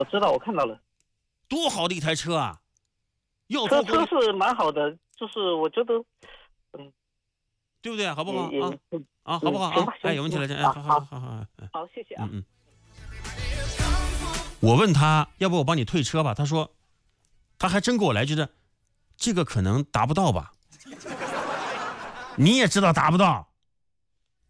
我知道，我看到了。 多好的一台车啊！要车做是蛮好的，就是我觉得， 对不对？好不好也啊？好不好啊？哎，有问题了，哎，好， 好，谢谢啊。 我问他要不我帮你退车吧，他说，他还真给我来句的，这个可能达不到吧？你也知道达不到。